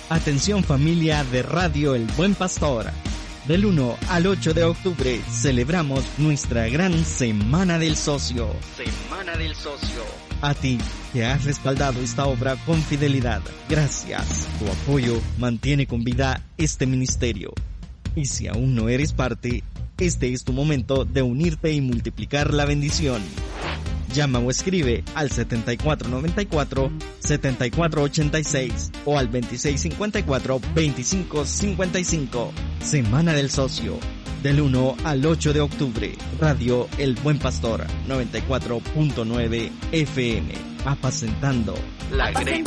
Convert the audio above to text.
Atención familia de Radio El Buen Pastor. Del 1 al 8 de octubre celebramos nuestra gran Semana del Socio. Semana del Socio. A ti que has respaldado esta obra con fidelidad, gracias. Tu apoyo mantiene con vida este ministerio. Y si aún no eres parte, este es tu momento de unirte y multiplicar la bendición. Llama o escribe al 7494-7486 o al 2654-2555. Semana del Socio, del 1 al 8 de octubre. Radio El Buen Pastor, 94.9 FM. Apacentando la grey.